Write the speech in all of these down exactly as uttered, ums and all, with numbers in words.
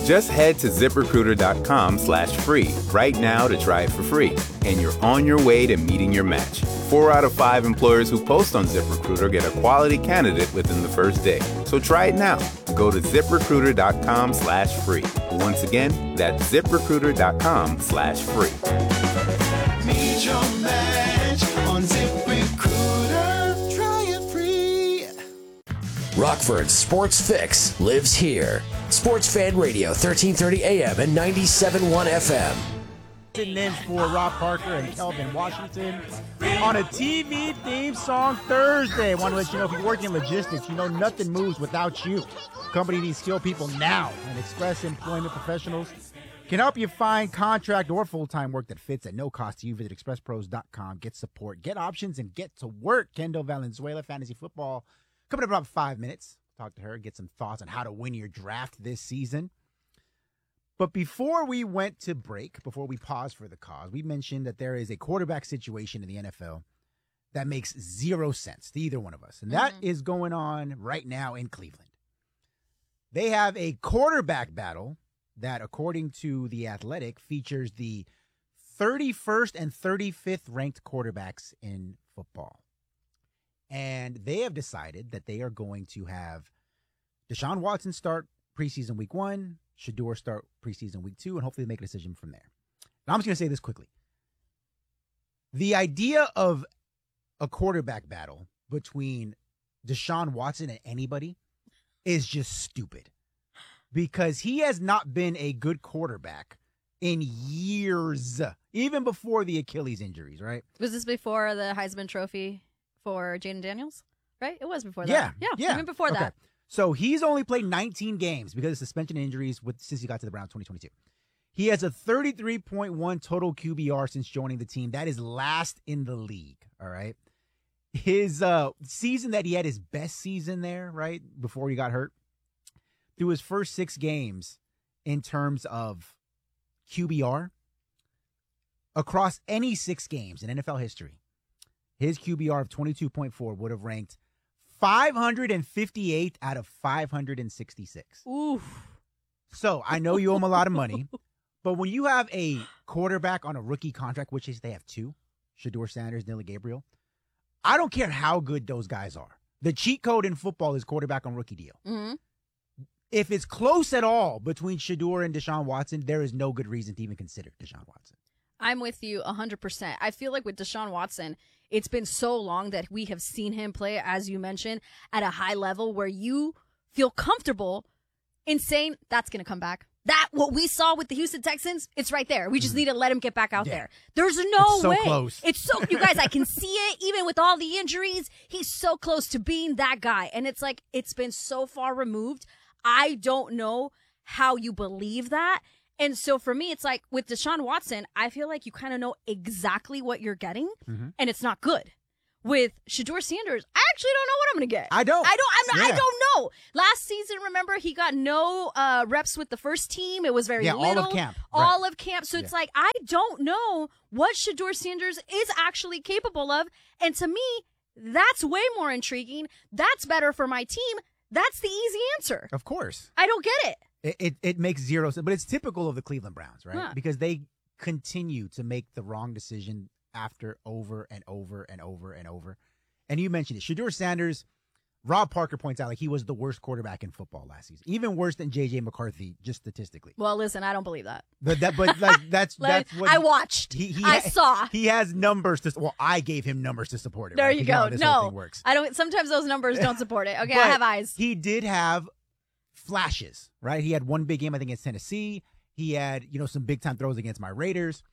Just head to ZipRecruiter.com slash free right now to try it for free. And you're on your way to meeting your match. Four out of five employers who post on ZipRecruiter get a quality candidate within the first day. So try it now. Go to ZipRecruiter.com slash free. Once again, that's ZipRecruiter.com slash free. Meet your match on ZipRecruiter. Try it free. Rockford's Sports Fix lives here. Sports Fan Radio, thirteen thirty A M and ninety-seven point one F M. Sitting in for Rob Parker and Kelvin Washington on a T V theme song Thursday. I want to let you know, if you're working in logistics, you know nothing moves without you. Company needs skilled people now, and Express Employment Professionals can help you find contract or full-time work that fits at no cost to you. Visit express pros dot com. Get support, get options, and get to work. Kendall Valenzuela, Fantasy Football, coming up in about five minutes. Talk to her, get some thoughts on how to win your draft this season. But before we went to break, before we paused for the cause, we mentioned that there is a quarterback situation in the N F L that makes zero sense to either one of us. And that Mm-hmm. is going on right now in Cleveland. They have a quarterback battle that, according to The Athletic, features the thirty-first and thirty-fifth ranked quarterbacks in football. And they have decided that they are going to have Deshaun Watson start preseason week one, Shedeur start preseason week two, and hopefully make a decision from there. Now, I'm just going to say this quickly. The idea of a quarterback battle between Deshaun Watson and anybody is just stupid, because he has not been a good quarterback in years, even before the Achilles injuries, right? Was this before the Heisman Trophy for Jaden Daniels? Right? It was before that. Yeah. Yeah. yeah. Even before Okay. that. So he's only played nineteen games because of suspension injuries with since he got to the Browns twenty twenty-two. He has a thirty-three point one total Q B R since joining the team. That is last in the league, all right? His uh, season that he had his best season there, right, before he got hurt, through his first six games in terms of Q B R, across any six games in N F L history, his Q B R of twenty-two point four would have ranked five hundred fifty-eighth out of five hundred sixty-six. Oof. So I know you owe him a lot of money, but when you have a quarterback on a rookie contract, which is they have two, Shedeur Sanders, Dylan Gabriel, I don't care how good those guys are. The cheat code in football is quarterback on rookie deal. Mm-hmm. If it's close at all between Shedeur and Deshaun Watson, there is no good reason to even consider Deshaun Watson. I'm with you one hundred percent. I feel like with Deshaun Watson, it's been so long that we have seen him play, as you mentioned, at a high level where you feel comfortable in saying that's going to come back. That, what we saw with the Houston Texans, it's right there. We just need to let him get back out Yeah. there. There's no It's so way. close. It's so, you guys, I can see it. Even with all the injuries, he's so close to being that guy. And it's like, it's been so far removed. I don't know how you believe that. And so for me, it's like with Deshaun Watson, I feel like you kind of know exactly what you're getting, Mm-hmm. and it's not good. With Shedeur Sanders, I actually don't know what I'm going to get. I don't. I don't. I'm not, Yeah. I don't know. Last season, remember, he got no uh, reps with the first team. It was very Yeah, all little. of camp. All Right. of camp. So it's Yeah. like, I don't know what Shedeur Sanders is actually capable of. And to me, that's way more intriguing. That's better for my team. That's the easy answer. Of course. I don't get it. It, it it makes zero sense, but it's typical of the Cleveland Browns, right? Huh. Because they continue to make the wrong decision after over and over and over and over. And you mentioned it. Shedeur Sanders, Rob Parker points out like he was the worst quarterback in football last season, even worse than J J McCarthy, just statistically. Well, listen, I don't believe that. But that, but like that's Like, that's what I watched. He, he I ha- saw. He has numbers to. Well, I gave him numbers to support it. There right? you know how go. this whole No, thing works. I don't. Sometimes those numbers don't support it. Okay, I But have eyes. He did have flashes, right? He had one big game, I think, against Tennessee. He had, you know, some big time throws against my Raiders.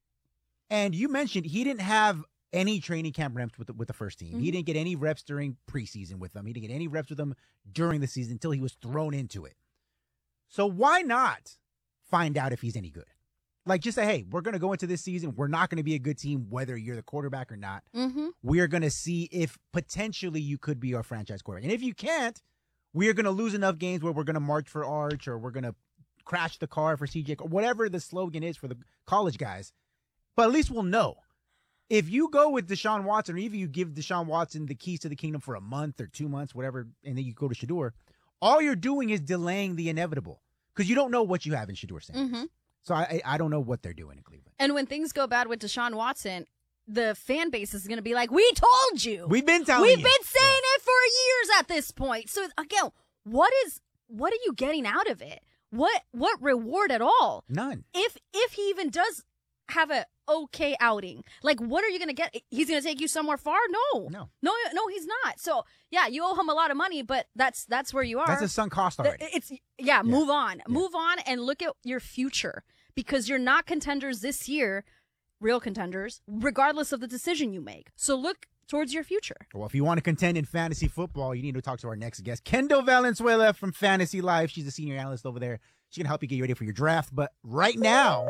And you mentioned he didn't have any training camp reps with the, with the first team. Mm-hmm. He didn't get any reps during preseason with them. He didn't get any reps with them during the season until he was thrown into it. So why not find out if he's any good? Like, just say, hey, we're going to go into this season. We're not going to be a good team, whether you're the quarterback or not. Mm-hmm. We're going to see if potentially you could be our franchise quarterback. And if you can't, we're going to lose enough games where we're going to march for Arch or we're going to crash the car for C J or whatever the slogan is for the college guys. But at least we'll know. If you go with Deshaun Watson, or even you give Deshaun Watson the keys to the kingdom for a month or two months, whatever, and then you go to Shedeur, all you're doing is delaying the inevitable. because you don't know what you have in Shedeur Sanders. Mhm. So I I don't know what they're doing in Cleveland. And when things go bad with Deshaun Watson, the fan base is going to be like, we told you. We've been telling We've you. been saying it for years at this point. So again, what is what are you getting out of it? What what reward at all? None. If if he even does have a okay outing, like what are you going to get? He's going to take you somewhere far? No. No. No, no, he's not. So, yeah, you owe him a lot of money, but that's that's where you are. That's a sunk cost The- already. It's yeah, move on. Move on and look at your future because you're not contenders this year, real contenders, regardless of the decision you make. So look towards your future. Well, if you want to contend in fantasy football, you need to talk to our next guest, Kendall Valenzuela from Fantasy Life. She's a senior analyst over there. She can help you get ready for your draft. But right now,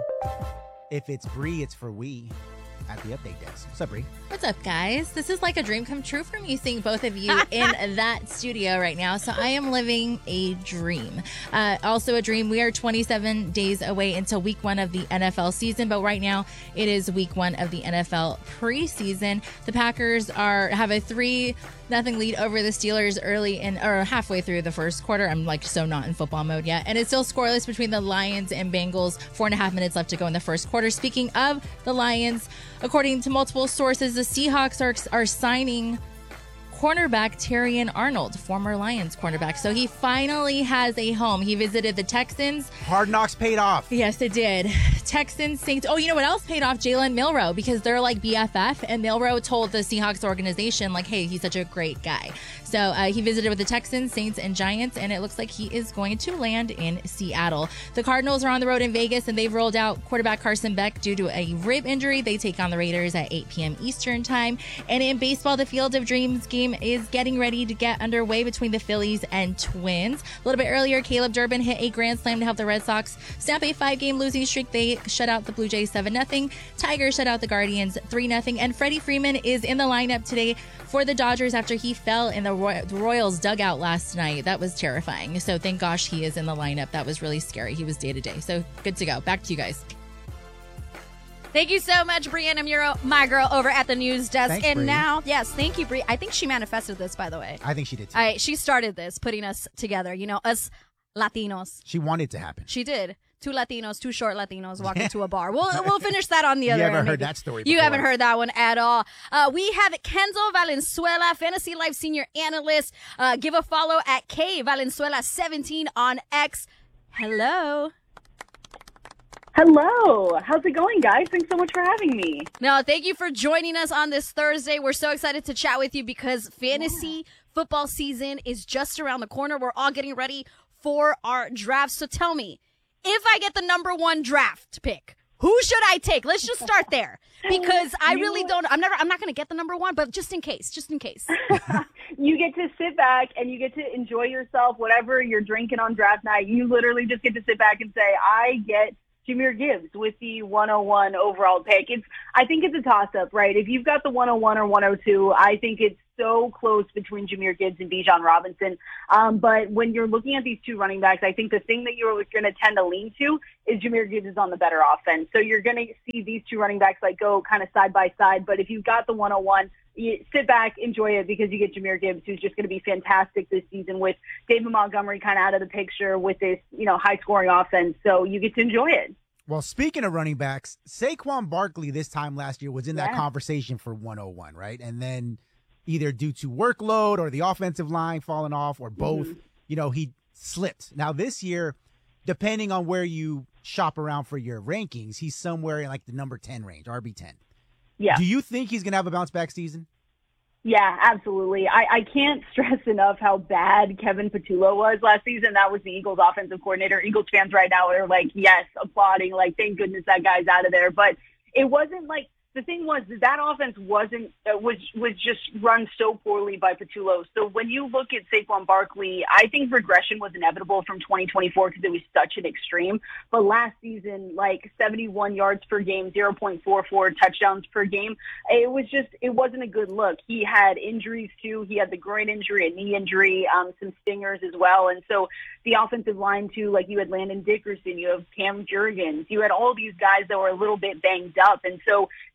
if it's Bree, it's for we at the update desk. What's up, Bree? What's up, guys? This is like a dream come true for me seeing both of you in that studio right now. So I am living a dream. Uh, also a dream. We are twenty-seven days away until week one of the N F L season, but right now it is week one of the N F L preseason. The Packers are have a three nothing lead over the Steelers early in or halfway through the first quarter. I'm like so not in football mode yet, and it's still scoreless between the Lions and Bengals. Four and a half minutes left to go in the first quarter. Speaking of the Lions, according to multiple sources, the Seahawks are, are signing cornerback Terrion Arnold, former Lions cornerback. So he finally has a home. He visited the Texans. Hard Knocks paid off. Yes, it did. Texans, Saints. Oh, you know what else paid off? Jalen Milroe, because they're like B F F, and Milroe told the Seahawks organization, like, hey, he's such a great guy. So uh, he visited with the Texans, Saints, and Giants, and it looks like he is going to land in Seattle. The Cardinals are on the road in Vegas, and they've rolled out quarterback Carson Beck due to a rib injury. They take on the Raiders at eight p.m. Eastern time. And in baseball, the Field of Dreams game is getting ready to get underway between the Phillies and Twins. A little bit earlier, Caleb Durbin hit a grand slam to help the Red Sox snap a five-game losing streak. They shut out the Blue Jays seven nothing. Tigers shut out the Guardians three nothing. And Freddie Freeman is in the lineup today for the Dodgers after he fell in the, Roy- the Royals dugout last night. That was terrifying. So thank gosh he is in the lineup. That was really scary. He was day to day. So good to go. Back to you guys. Thank you so much, Brianna Muro, my girl, over at the news desk. Thanks, and Bree. now, yes, thank you, Brie. I think she manifested this, by the way. I think she did too. I, she started this, putting us together, you know, us Latinos. She wanted it to happen. She did. Two Latinos, two short Latinos walk into a bar. We'll we'll finish that on the You other haven't end, heard maybe. that story You before. haven't heard that one at all. Uh, we have Kendall Valenzuela, Fantasy Life Senior Analyst. Uh, give a follow at K Valenzuela seventeen on X. Hello. Hello. How's it going, guys? Thanks so much for having me. No, thank you for joining us on this Thursday. We're so excited to chat with you because fantasy football season is just around the corner. We're all getting ready for our drafts. So tell me, if I get the number one draft pick, who should I take? Let's just start there because I really don't. I'm never. I'm not going to get the number one, but just in case, just in case. You get to sit back and you get to enjoy yourself, whatever you're drinking on draft night. You literally just get to sit back and say, I get Jahmyr Gibbs with the one oh one overall pick. It's, I think it's a toss-up, right? If you've got the one oh one or one oh two, I think it's so close between Jahmyr Gibbs and Bijan Robinson. Um, but when you're looking at these two running backs, I think the thing that you're going to tend to lean to is Jahmyr Gibbs is on the better offense. So you're going to see these two running backs like go kind of side by side. But if you've got the one oh one, you sit back, enjoy it because you get Jahmyr Gibbs, who's just going to be fantastic this season with David Montgomery kind of out of the picture with this, you know, high-scoring offense. So you get to enjoy it. Well, speaking of running backs, Saquon Barkley this time last year was in that Yeah. conversation for one oh one, right? And then either due to workload or the offensive line falling off or both, Mm-hmm. you know, he slipped. Now this year, depending on where you shop around for your rankings, he's somewhere in like the number ten range, R B ten. Yeah. Do you think he's going to have a bounce back season? Yeah, absolutely. I, I can't stress enough how bad Kevin Patullo was last season. That was the Eagles offensive coordinator. Eagles fans right now are like, yes, applauding, like, thank goodness that guy's out of there. But it wasn't like, the thing was that that offense wasn't, uh, was, was just run so poorly by Patullo. So when you look at Saquon Barkley, I think regression was inevitable from twenty twenty-four because it was such an extreme. But last season, like seventy-one yards per game, zero point four four touchdowns per game, it was just, it wasn't a good look. He had injuries too. He had the groin injury, a knee injury, um, some stingers as well. And so the offensive line too, like you had Landon Dickerson, you have Cam Jurgens, you had all these guys that were a little bit banged up. And so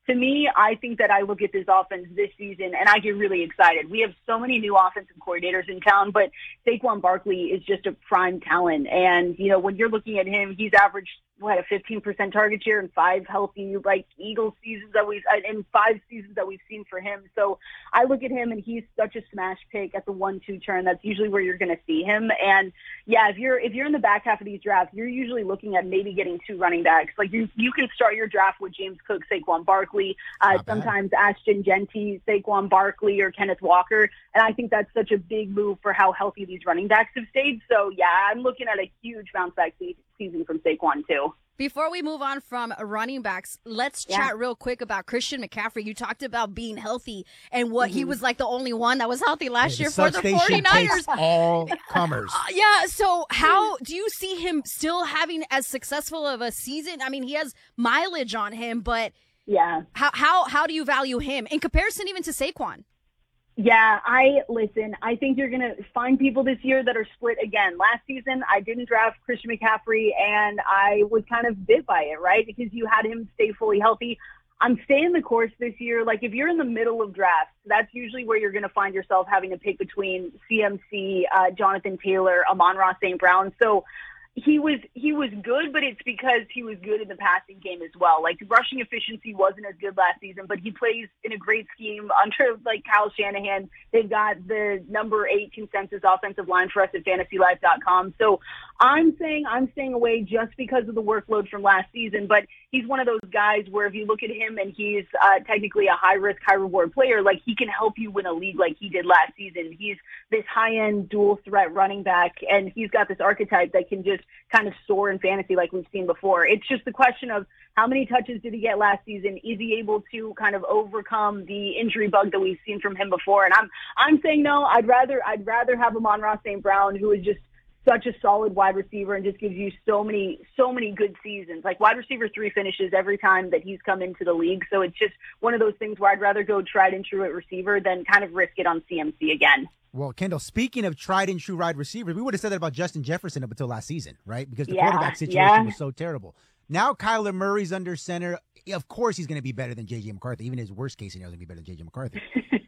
to me, I think that I look at this offense this season and I get really excited. We have so many new offensive coordinators in town, but Saquon Barkley is just a prime talent. And, you know, when you're looking at him, he's averaged, what, a fifteen percent target share in five healthy, like, Eagles seasons that we've, in five seasons that we've seen for him. So I look at him and he's such a smash pick at the one two turn. That's usually where you're going to see him. And yeah, if you're, if you're in the back half of these drafts, you're usually looking at maybe getting two running backs. Like you, you can start your draft with James Cook, Saquon Barkley, uh, sometimes Ashton Genty, Saquon Barkley, or Kenneth Walker. And I think that's such a big move for how healthy these running backs have stayed. So yeah, I'm looking at a huge bounce back se- season from Saquon too. Before we move on from running backs, let's Yeah. chat real quick about Christian McCaffrey. You talked about being healthy and what Mm-hmm. he was like the only one that was healthy last Yeah, year the for the substation 49ers. takes all comers. Uh, yeah, so how do you see him still having as successful of a season? I mean, he has mileage on him, but Yeah. how how how do you value him in comparison even to Saquon? Yeah, I listen, I think you're going to find people this year that are split again. Last season, I didn't draft Christian McCaffrey, and I was kind of bit by it, right? Because you had him stay fully healthy. I'm staying the course this year. Like, if you're in the middle of drafts, that's usually where you're going to find yourself having to pick between C M C, uh, Jonathan Taylor, Amon-Ra Saint Brown. So he was he was good, but it's because he was good in the passing game as well. Like, rushing efficiency wasn't as good last season, but he plays in a great scheme under, like, Kyle Shanahan. They've got the number eight consensus offensive line for us at fantasy life dot com. So I'm saying I'm staying away just because of the workload from last season, but he's one of those guys where if you look at him and he's uh, technically a high-risk, high-reward player, like, he can help you win a league like he did last season. He's this high-end dual-threat running back, and he's got this archetype that can just kind of soar in fantasy like we've seen before. It's just the question of how many touches did he get last season? Is he able to kind of overcome the injury bug that we've seen from him before? And I'm I'm saying no. I'd rather I'd rather have Amon-Ra Saint Brown, who is just such a solid wide receiver and just gives you so many so many good seasons. Like, wide receiver three finishes every time that he's come into the league. So it's just one of those things where I'd rather go tried and true at receiver than kind of risk it on C M C again. Well, Kendall, speaking of tried and true wide receivers, we would have said that about Justin Jefferson up until last season, right? Because the Yeah, quarterback situation yeah. was so terrible. Now Kyler Murray's under center. Of course he's going to be better than J J McCarthy. Even his worst case scenario is going to be better than J J McCarthy.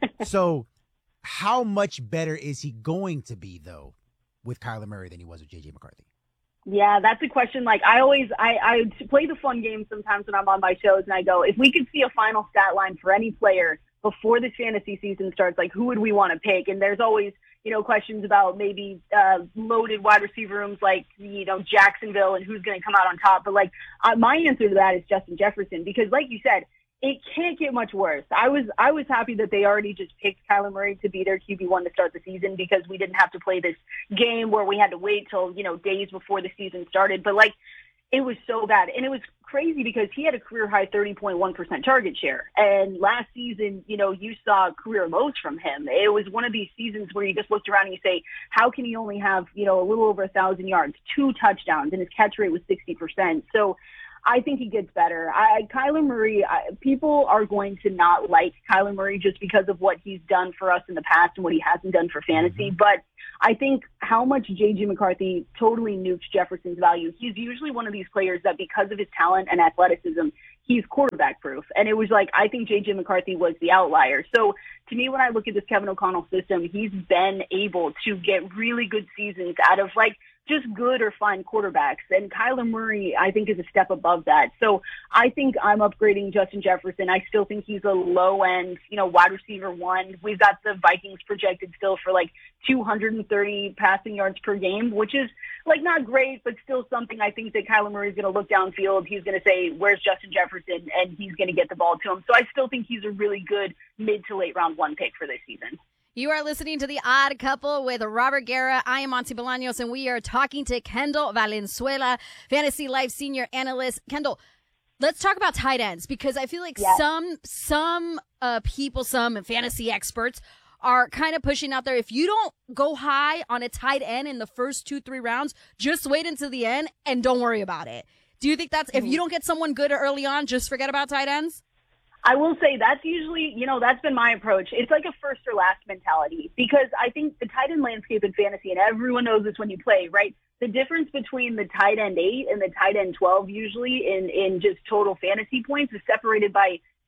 So how much better is he going to be, though, with Kyler Murray than he was with J J McCarthy? Yeah, that's a question. Like, I always, I, I play the fun game sometimes when I'm on my shows, and I go, if we could see a final stat line for any player before this fantasy season starts, like, who would we want to pick? And there's always, you know, questions about maybe uh, loaded wide receiver rooms like, you know, Jacksonville and who's going to come out on top. But, like, uh, my answer to that is Justin Jefferson, because, like you said, it can't get much worse. I was I was happy that they already just picked Kyler Murray to be their Q B one to start the season, because we didn't have to play this game where we had to wait till, you know, days before the season started. But, like, it was so bad. And it was crazy because he had a career high thirty point one percent target share. And last season, you know, you saw career lows from him. It was one of these seasons where you just looked around and you say, how can he only have, you know, a little over a thousand yards, two touchdowns, and his catch rate was sixty percent. So I think he gets better. I, Kyler Murray, I, people are going to not like Kyler Murray just because of what he's done for us in the past and what he hasn't done for fantasy. Mm-hmm. But I think how much J J McCarthy totally nuked Jefferson's value. He's usually one of these players that, because of his talent and athleticism, he's quarterback proof. And it was like, I think J J McCarthy was the outlier. So to me, when I look at this Kevin O'Connell system, he's been able to get really good seasons out of, like, just good or fine quarterbacks. And Kyler Murray, I think, is a step above that. So I think I'm upgrading Justin Jefferson. I still think he's a low-end, you know, wide receiver one. We've got the Vikings projected still for, like, two hundred thirty passing yards per game, which is, like, not great, but still something I think that Kyler Murray is going to look downfield. He's going to say, where's Justin Jefferson? And he's going to get the ball to him. So I still think he's a really good mid to late round one pick for this season. You are listening to The Odd Couple with Robert Guerra. I am Monty Bolaños, and we are talking to Kendall Valenzuela, Fantasy Life Senior Analyst. Kendall, let's talk about tight ends, because I feel like yes. some some uh, people, some fantasy experts are kind of pushing out there. If you don't go high on a tight end in the first two, three rounds, just wait until the end and don't worry about it. Do you think that's, if you don't get someone good early on, just forget about tight ends? I will say that's usually, you know, that's been my approach. It's like a first or last mentality, because I think the tight end landscape in fantasy, and everyone knows this when you play, right? The difference between the tight end eight and the tight end twelve usually in, in just total fantasy points is separated by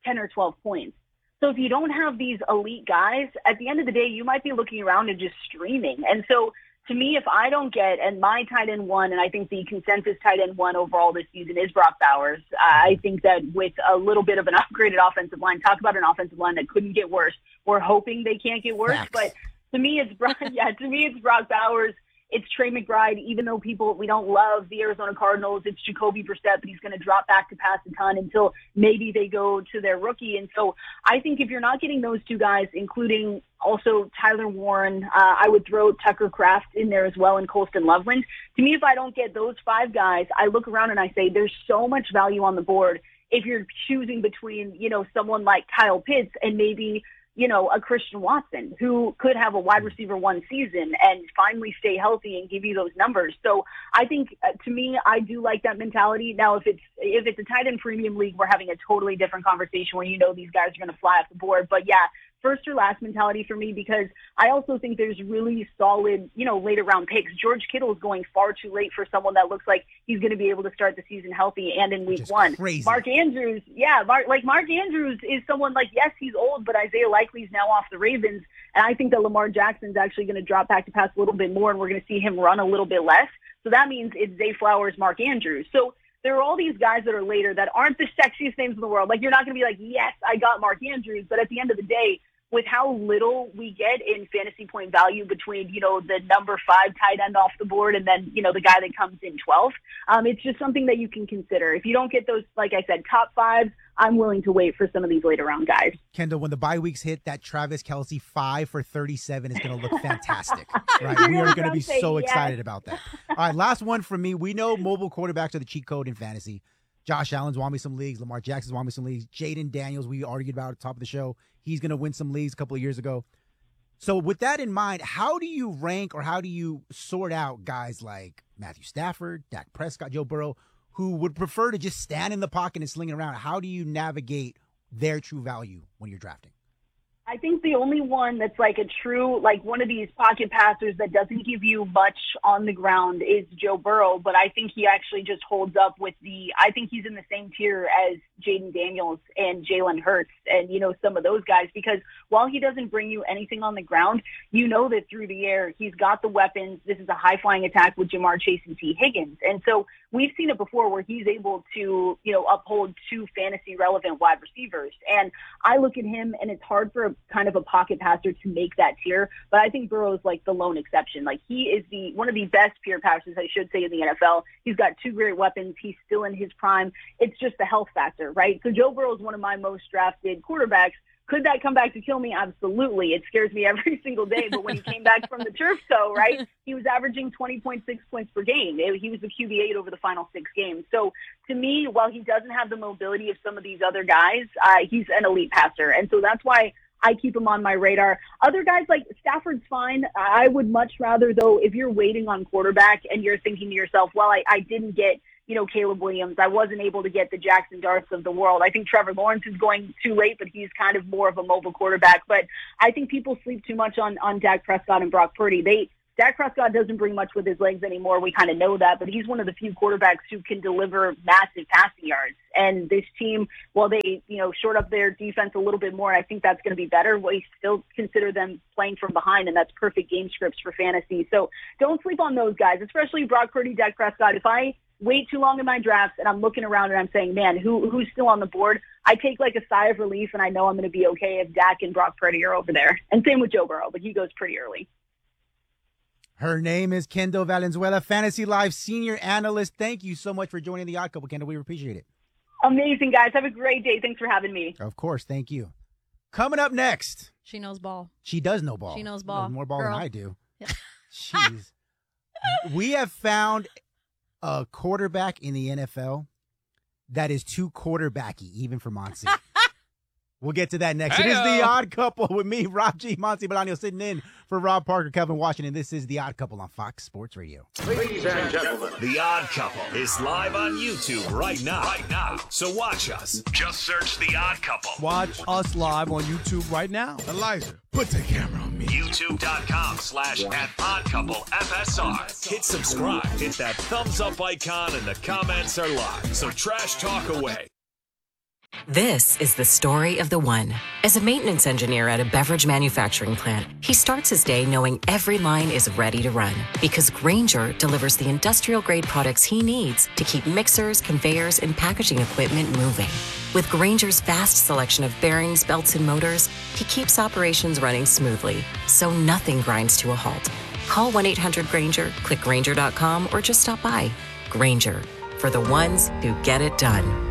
ten or twelve points. So if you don't have these elite guys, at the end of the day, you might be looking around and just streaming. And so to me, if I don't get, and my tight end one, and I think the consensus tight end one overall this season is Brock Bowers. I think that with a little bit of an upgraded offensive line, talk about an offensive line that couldn't get worse. We're hoping they can't get worse, Facts. but to me, it's Brock. Yeah, to me, it's Brock Bowers. It's Trey McBride. Even though people, we don't love the Arizona Cardinals, it's Jacoby Brissett, but he's going to drop back to pass a ton until maybe they go to their rookie. And so I think if you're not getting those two guys, including also Tyler Warren, uh, I would throw Tucker Kraft in there as well and Colston Loveland. To me, if I don't get those five guys, I look around and I say there's so much value on the board if you're choosing between, you know, someone like Kyle Pitts and maybe you know, a Christian Watson who could have a wide receiver one season and finally stay healthy and give you those numbers. So I think uh, to me, I do like that mentality. Now, if it's, if it's a tight end premium league, we're having a totally different conversation where, you know, these guys are going to fly off the board. But yeah, first or last mentality for me, because I also think there's really solid, you know, later round picks. George Kittle is going far too late for someone that looks like he's going to be able to start the season healthy and in week one. Crazy. Mark Andrews, yeah, Mark, like Mark Andrews is someone like, yes, he's old, but Isaiah Likely's now off the Ravens. And I think that Lamar Jackson's actually going to drop back to pass a little bit more, and we're going to see him run a little bit less. So that means it's Zay Flowers, Mark Andrews. So there are all these guys that are later that aren't the sexiest names in the world. Like, you're not going to be like, yes, I got Mark Andrews. But at the end of the day, with how little we get in fantasy point value between, you know, the number five tight end off the board and then, you know, the guy that comes in twelfth, um, it's just something that you can consider. If you don't get those, like I said, top fives, I'm willing to wait for some of these later round guys. Kendall, when the bye weeks hit, that Travis Kelce five for thirty-seven is going to look fantastic. Right? You're We are gonna going to be say so yes. excited about that. All right, last one from me. We know mobile quarterbacks are the cheat code in fantasy. Josh Allen's won me some leagues. Lamar Jackson's won me some leagues. Jaden Daniels, we argued about at the top of the show. He's going to win some leagues a couple of years ago. So with that in mind, how do you rank or how do you sort out guys like Matthew Stafford, Dak Prescott, Joe Burrow, who would prefer to just stand in the pocket and sling it around? How do you navigate their true value when you're drafting? I think the only one that's like a true, like one of these pocket passers that doesn't give you much on the ground is Joe Burrow, but I think he actually just holds up with the, I think he's in the same tier as Jaden Daniels and Jalen Hurts and, you know, some of those guys, because while he doesn't bring you anything on the ground, you know that through the air, he's got the weapons. This is a high flying attack with Jamar Chase and T. Higgins. And so we've seen it before where he's able to, you know, uphold two fantasy relevant wide receivers. And I look at him and it's hard for a kind of a pocket passer to make that tier, but I think Burrow's like the lone exception. Like, he is the one of the best pure passers, I should say, in the N F L. He's got two great weapons. He's still in his prime. It's just the health factor, right? So Joe Burrow is one of my most drafted quarterbacks. Could that come back to kill me? Absolutely. It scares me every single day. But when he came back from the turf toe, right, he was averaging twenty point six points per game. He was the Q B eight over the final six games. So to me, while he doesn't have the mobility of some of these other guys, uh, he's an elite passer. And so that's why I keep him on my radar. Other guys like Stafford's fine. I would much rather, though, if you're waiting on quarterback and you're thinking to yourself, well, I, I didn't get, you know, Caleb Williams. I wasn't able to get the Jackson Darts of the world. I think Trevor Lawrence is going too late, but he's kind of more of a mobile quarterback. But I think people sleep too much on, on Dak Prescott and Brock Purdy. They Dak Prescott doesn't bring much with his legs anymore. We kind of know that, but he's one of the few quarterbacks who can deliver massive passing yards. And this team, while they, you know, short up their defense a little bit more, I think that's going to be better. We still consider them playing from behind, and that's perfect game scripts for fantasy. So don't sleep on those guys, especially Brock Purdy, Dak Prescott. If I wait too long in my drafts and I'm looking around and I'm saying, man, who who's still on the board, I take like a sigh of relief, and I know I'm going to be okay if Dak and Brock Purdy are over there. And same with Joe Burrow, but he goes pretty early. Her name is Kendall Valenzuela, Fantasy Live senior analyst. Thank you so much for joining the Odd Couple, Kendall. We appreciate it. Amazing, guys. Have a great day. Thanks for having me. Of course. Thank you. Coming up next. She knows ball. She does know ball. She knows ball. Knows more ball Girl. than I do. Jeez. We have found a quarterback in the N F L that is too quarterbacky, even for Monty. We'll get to that next. It is The Odd Couple with me, Rob G. Monty Bolaño, sitting in for Rob Parker, Kelvin Washington. This is The Odd Couple on Fox Sports Radio. Ladies and gentlemen, The Odd Couple is live on YouTube right now. Right now. So watch us. Just search The Odd Couple. Watch us live on YouTube right now. Elijah, put the camera on me. YouTube.com slash at Odd Couple F S R. Hit subscribe. Hit that thumbs up icon, and the comments are live. So trash talk away. This is the story of the one. As a maintenance engineer at a beverage manufacturing plant, he starts his day knowing every line is ready to run because Grainger delivers the industrial-grade products he needs to keep mixers, conveyors, and packaging equipment moving. With Grainger's vast selection of bearings, belts, and motors, he keeps operations running smoothly, so nothing grinds to a halt. Call one eight hundred Grainger, click Grainger dot com, or just stop by. Grainger, for the ones who get it done.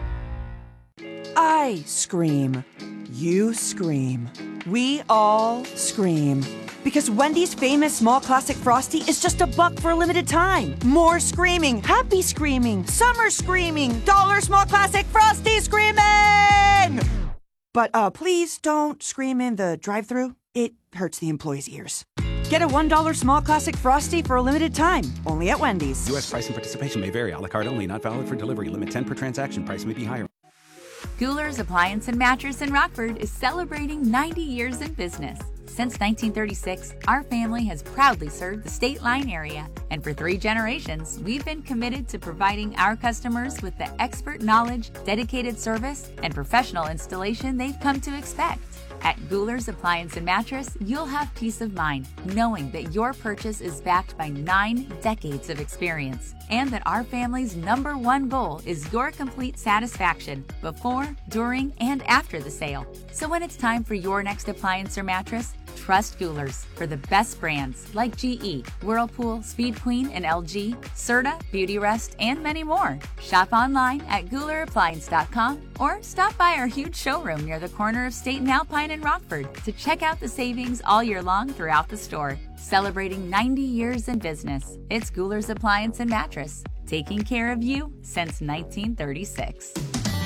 I scream. You scream. We all scream. Because Wendy's famous small classic Frosty is just a buck for a limited time. More screaming, happy screaming, summer screaming, dollar small classic Frosty screaming! But uh, please don't scream in the drive-thru. It hurts the employees' ears. Get a one dollar small classic Frosty for a limited time, only at Wendy's. U S price and participation may vary. A la carte only, not valid for delivery. Limit ten per transaction. Price may be higher. Goular's Appliance and Mattress in Rockford is celebrating ninety years in business. Since nineteen thirty-six, our family has proudly served the State Line area, and for three generations, we've been committed to providing our customers with the expert knowledge, dedicated service, and professional installation they've come to expect. At Goular's Appliance and Mattress, you'll have peace of mind knowing that your purchase is backed by nine decades of experience and that our family's number one goal is your complete satisfaction before, during, and after the sale. So when it's time for your next appliance or mattress, trust Goular's for the best brands like G E, Whirlpool, Speed Queen, and L G, Serta, Beautyrest, and many more. Shop online at Goular Appliance dot com or stop by our huge showroom near the corner of State and Alpine in Rockford to check out the savings all year long throughout the store. Celebrating ninety years in business, it's Goular's Appliance and Mattress, taking care of you since nineteen thirty-six.